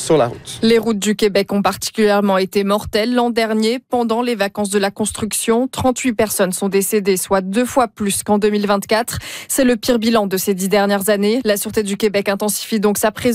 sur la route. Les routes du Québec ont particulièrement été mortelles l'an dernier. Pendant les vacances de la construction, 38 personnes sont décédées, soit 2 fois plus qu'en 2024. C'est le pire bilan de ces 10 dernières années. La Sûreté du Québec intensifie donc sa présence